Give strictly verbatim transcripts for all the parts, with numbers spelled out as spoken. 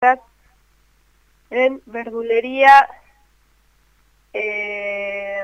en verdulería, eh,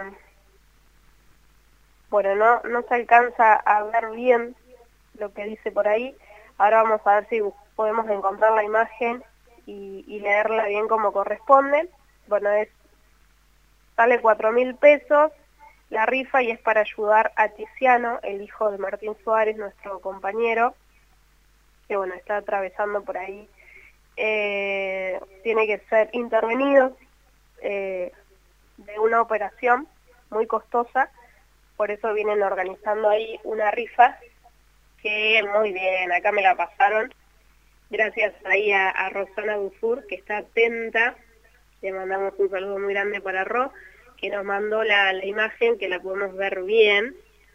bueno, no, no se alcanza a ver bien lo que dice por ahí. Ahora vamos a ver si podemos encontrar la imagen y, y leerla bien como corresponde. Bueno, es sale cuatro mil pesos la rifa y es para ayudar a Tiziano, el hijo de Martín Suárez, nuestro compañero, que bueno, está atravesando por ahí. Eh, tiene que ser intervenido eh, de una operación muy costosa, por eso vienen organizando ahí una rifa, que muy bien, acá me la pasaron, gracias ahí a, a Rosana Dufour, que está atenta. Le mandamos un saludo muy grande para Ro, que nos mandó la, la imagen, que la podemos ver bien.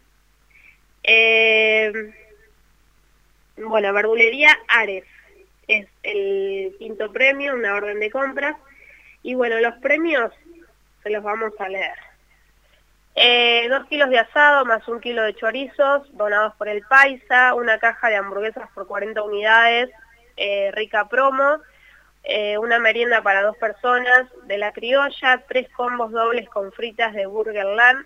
Eh, bueno, verdulería Ares es el quinto premio, una orden de compras. Y bueno, los premios se los vamos a leer. Eh, dos kilos de asado más un kilo de chorizos, donados por el Paisa, una caja de hamburguesas por cuarenta unidades, eh, rica promo, eh, una merienda para dos personas de La Criolla, tres combos dobles con fritas de Burgerland,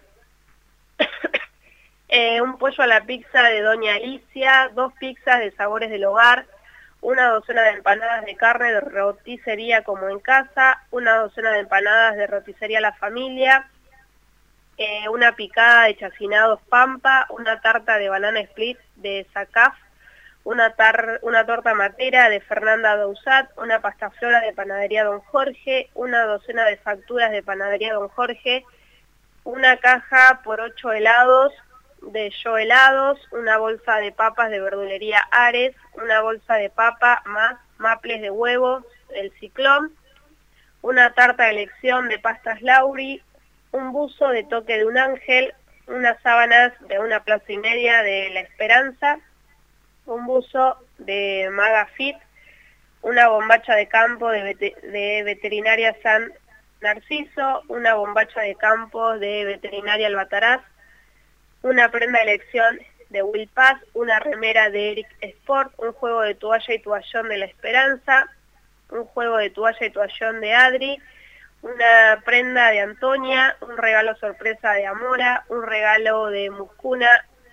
eh, un pollo a la pizza de Doña Alicia, dos pizzas de Sabores del Hogar, una docena de empanadas de carne de roticería Como en Casa, una docena de empanadas de roticería La Familia, eh, una picada de chacinados Pampa, una tarta de banana split de Sacaf, una, tar una torta matera de Fernanda Dousat, una pasta flora de Panadería Don Jorge, una docena de facturas de Panadería Don Jorge, una caja por ocho helados de Yo Helados, una bolsa de papas de verdulería Ares, una bolsa de papa más maples de huevos, el Ciclón, una tarta de elección de pastas Lauri, un buzo de Toque de un Ángel, unas sábanas de una plaza y media de La Esperanza, un buzo de Maga Fit, una bombacha de campo de, vet de Veterinaria San Narciso, una bombacha de campo de Veterinaria Albatraz, una prenda de elección de Will Paz, una remera de Eric Sport, un juego de toalla y toallón de La Esperanza, un juego de toalla y toallón de Adri, una prenda de Antonia, un regalo sorpresa de Amora, un regalo de Muscuna,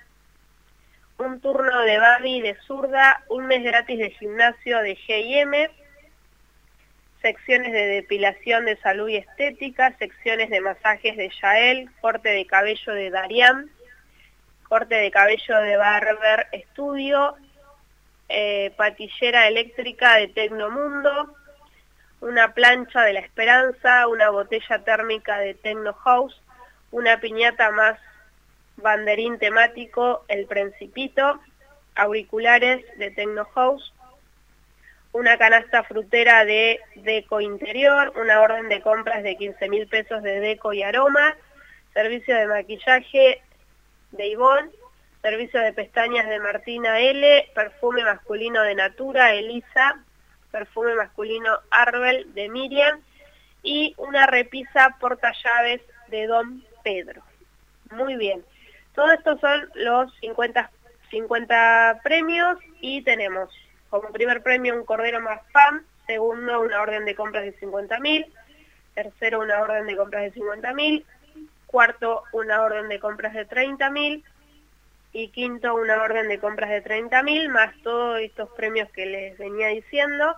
un turno de Barbie de Zurda, un mes gratis de gimnasio de G y M, secciones de depilación de Salud y Estética, secciones de masajes de Yael, corte de cabello de Darian, corte de cabello de Barber Studio, eh, patillera eléctrica de Tecnomundo, una plancha de La Esperanza, una botella térmica de Tecno House, una piñata más banderín temático, El Principito, auriculares de Tecno House, una canasta frutera de Deco Interior, una orden de compras de quince mil pesos de Deco y Aroma, servicio de maquillaje de Ivonne, servicio de pestañas de Martina L, perfume masculino de Natura, Elisa, perfume masculino Arbel de Miriam y una repisa portallaves de Don Pedro. Muy bien, todos estos son los cincuenta, cincuenta premios y tenemos como primer premio un cordero más pan, segundo una orden de compras de cincuenta mil, tercero una orden de compras de cincuenta mil, cuarto una orden de compras de treinta mil y quinto una orden de compras de treinta mil, más todos estos premios que les venía diciendo.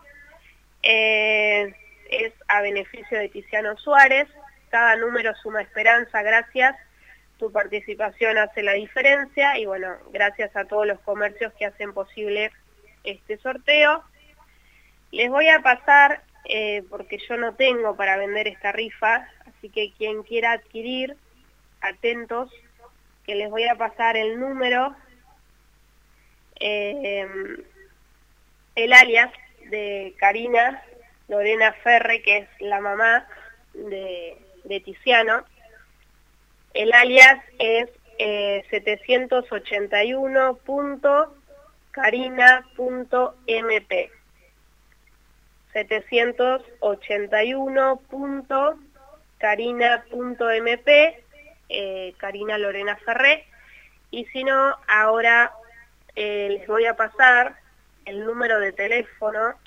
Eh, es a beneficio de Tiziano Suárez, cada número suma esperanza, gracias, tu participación hace la diferencia y bueno, gracias a todos los comercios que hacen posible este sorteo. Les voy a pasar, eh, porque yo no tengo para vender esta rifa, así que quien quiera adquirir, atentos, que les voy a pasar el número, eh, el alias de Karina Lorena Ferre, que es la mamá de, de Tiziano. El alias es eh, setecientos ochenta y uno punto carina punto m p. setecientos ochenta y uno punto carina punto m p, eh, Karina Lorena Ferré, y si no, ahora eh, les voy a pasar el número de teléfono